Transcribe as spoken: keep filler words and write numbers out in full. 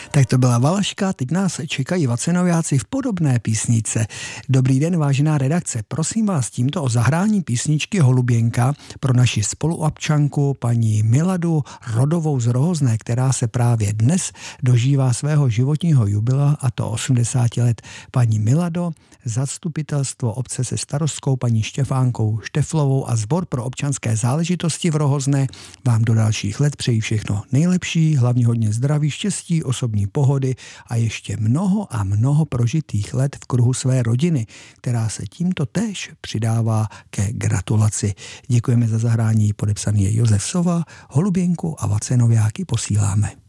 Tak to byla Valaška, teď nás čekají Vacenoviáci v podobné písničce. Dobrý den, vážená redakce, prosím vás tímto o zahrání písničky Holuběnka pro naši spoluobčanku paní Miladu Rodovou z Rohozné, která se právě dnes dožívá svého životního jubilea, a to osmdesát let. Paní Milado, zastupitelstvo obce se starostkou paní Štěfánkou Šteflovou a Sbor pro občanské záležitosti v Rohozné vám do dalších let přejí všechno nejlepší, hlavně hodně zdraví, štěstí, osobní pohody a ještě mnoho a mnoho prožitých let v kruhu své rodiny, která se tímto též přidává ke gratulaci. Děkujeme za zahrání, podepsaný je Josef Sova, Holuběnku a Vacenoviáky posíláme.